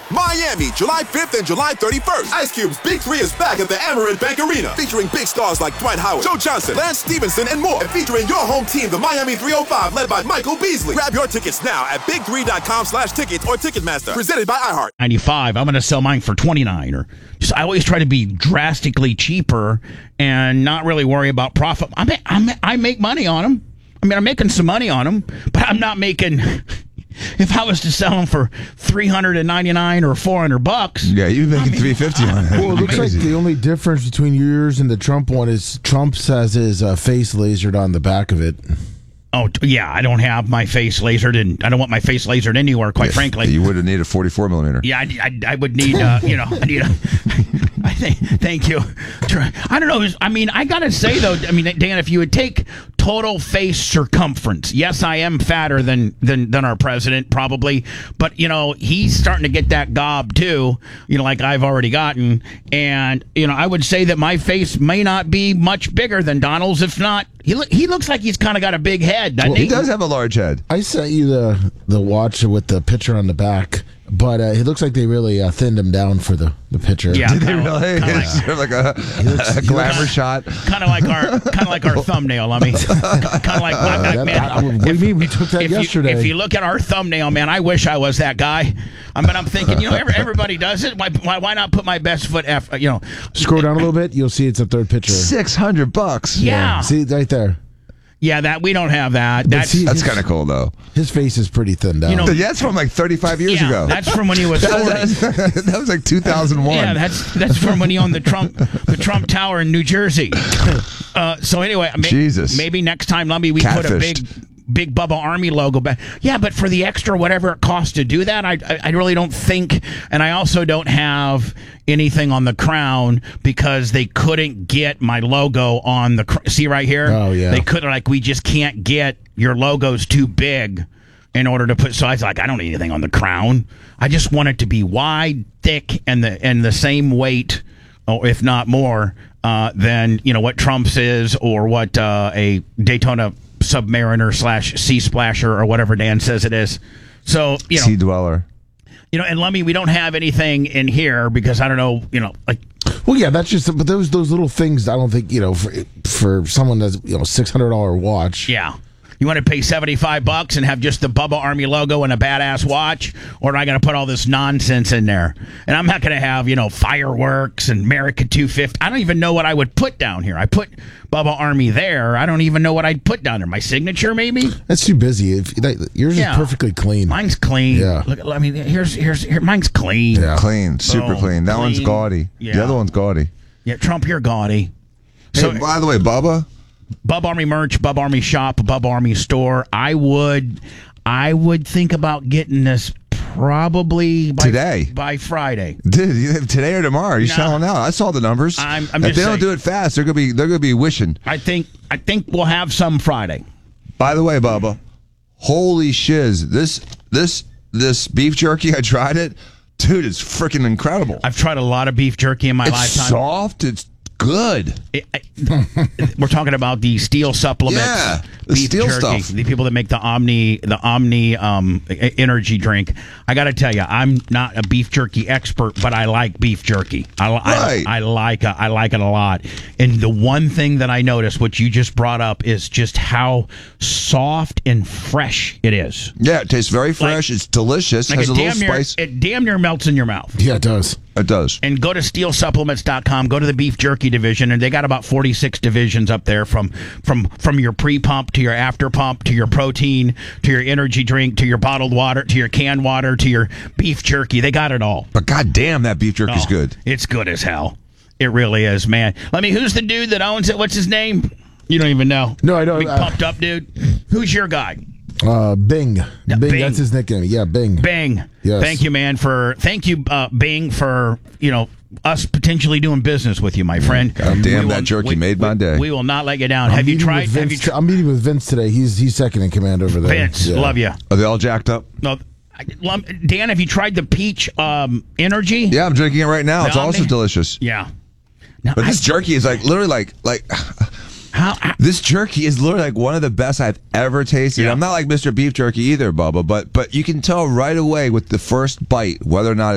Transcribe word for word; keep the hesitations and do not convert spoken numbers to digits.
Miami, July fifth and July thirty-first. Ice Cube's Big Three is back at the Amerant Bank Arena, featuring big stars like Dwight Howard, Joe Johnson, Lance Stevenson, and more. And featuring your home team, the Miami three oh five, led by Michael Beasley. Grab your tickets now at big three dot com slash tickets or Ticketmaster. Presented by iHeart. ninety-five. I'm going to sell mine for twenty-nine. Or just, I always try to be drastically cheaper and not really worry about profit. I make, I make, I make money on them. I mean, I'm making some money on them, but I'm not making. If I was to sell them for three hundred ninety-nine or four hundred bucks, yeah, you're making I mean, three fifty on it. Well, it looks like the only difference between yours and the Trump one is Trump has his uh, face lasered on the back of it. Oh, yeah, I don't have my face lasered, and I don't want my face lasered anywhere, quite yeah, frankly. You would have needed a forty-four millimeter. Yeah, I, I, I would need, uh, you know, I need a, I think, thank you. I don't know, I mean, I got to say, though, I mean, Dan, if you would take total face circumference, yes, I am fatter than, than, than our president, probably, but, you know, he's starting to get that gob, too, you know, like I've already gotten, and, you know, I would say that my face may not be much bigger than Donald's, if not, he, lo- he looks like he's kind of got a big head. Well, he does have a large head. I sent you the the watch with the picture on the back, but uh, it looks like they really uh, thinned him down for the, the picture. Yeah, did they really? Like, it's sort of like a, looks, a glamour shot. Kind of like our kind of like our thumbnail. I mean, kind of like uh, that, man. I, what do you mean we took that if yesterday? You, if you look at our thumbnail, man, I wish I was that guy. I mean, I'm thinking, you know, every, everybody does it. Why, why why not put my best foot? F, you know, scroll down a little bit. You'll see it's a third picture. Six hundred bucks. Yeah. yeah, see right there. Yeah, that we don't have that. That's see, that's kind of cool, though. His face is pretty thinned out. You know, that's from like thirty-five years yeah, ago. That's from when he was forty. that, was, that was like two thousand one. Yeah, that's that's from when he owned the Trump the Trump Tower in New Jersey. Uh, so anyway, may, Jesus. maybe next time, let me we Catfished. put a big. Big Bubba Army logo back. Yeah, but for the extra whatever it costs to do that, I, I I really don't think, and I also don't have anything on the crown because they couldn't get my logo on the cr- see right here. Oh yeah, they couldn't like we just can't get your logo's too big in order to put. So I was like, I don't need anything on the crown. I just want it to be wide, thick, and the and the same weight, or if not more, uh, than you know what Trump's is or what uh, a Daytona Submariner slash Sea Splasher or whatever Dan says it is. So, you know. Sea Dweller. You know, and Lummy, we don't have anything in here because I don't know, you know, like. Well, yeah, that's just, but those those little things, I don't think, you know, for, for someone that's, you know, six hundred dollars watch. Yeah. You want to pay seventy-five bucks and have just the Bubba Army logo and a badass watch? Or am I going to put all this nonsense in there? And I'm not going to have, you know, fireworks and America two fifty. I don't even know what I would put down here. I put Bubba Army there. I don't even know what I'd put down there. My signature, maybe? That's too busy. If that, yours yeah. is perfectly clean. Mine's clean. Yeah. Look, I mean, here's, here's, here, mine's clean. Yeah. Clean. Super Boom. clean. That Clean. one's gaudy. Yeah. The other one's gaudy. Yeah, Trump, you're gaudy. Hey, So, by the way, Bubba. Bub Army merch, Bub Army shop, Bub Army store. I would, I would think about getting this probably by, today, by Friday. Dude, you have today or tomorrow? You're No. selling out. I saw the numbers. I'm, I'm if just they saying, don't do it fast, they're gonna be they're gonna be wishing. I think, I think we'll have some Friday. By the way, Bubba, holy shiz! This this this beef jerky, I tried it, dude. It's freaking incredible. I've tried a lot of beef jerky in my it's lifetime. soft. It's good. It, I, we're talking about the Steel supplements, Yeah, the beef Steel jerky, stuff. the people that make the Omni, the Omni um, energy drink. I got to tell you, I'm not a beef jerky expert, but I like beef jerky. I, Right. I, I like it. I like it a lot. And the one thing that I noticed, what you just brought up, is just how soft and fresh it is. Yeah, it tastes very fresh. Like- it's delicious. Like Has it a little damn near, spice. it damn near melts in your mouth. Yeah, it does. It does. And go to steel supplements dot com, go to the beef jerky division, and they got about forty-six divisions up there from from from your pre-pump to your after-pump to your protein to your energy drink to your bottled water to your canned water to your beef jerky. They got it all. But goddamn, that beef jerky's Oh, good. It's good as hell. It really is, man. Let me, who's the dude that owns it? What's his name? You don't even know. No, I don't. Big Uh, pumped up dude. Who's your guy? Uh, Bing. Yeah, Bing. Bing. That's his nickname. Yeah, Bing. Bing. Yes. Thank you, man, for thank you, uh, Bing, for you know us potentially doing business with you, my friend. God damn, We that will- jerky we, made my we- day. We will not let you down. I'm have you meeting tried? with Have you Vince tried? t- I'm meeting with Vince today. He's he's second in command over there. Vince, Yeah. love you. Are they all jacked up? No, I- Lum- Dan, have you tried the peach um, energy? Yeah, I'm drinking it right now. The It's also Omni? delicious. Yeah. Now, But I- this jerky is like literally like like how, how this jerky is literally like one of the best I've ever tasted. Yeah. I'm not like Mister Beef Jerky either, Bubba, but but you can tell right away with the first bite whether or not